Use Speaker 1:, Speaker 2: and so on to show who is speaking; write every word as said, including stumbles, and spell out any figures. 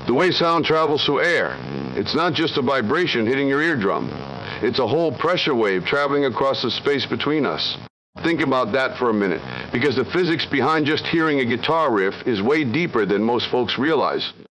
Speaker 1: The way sound travels through air, it's not just a vibration hitting your eardrum. It's a whole pressure wave traveling across the space between us. Think about that for a minute, because the physics behind just hearing a guitar riff is way deeper than most folks realize.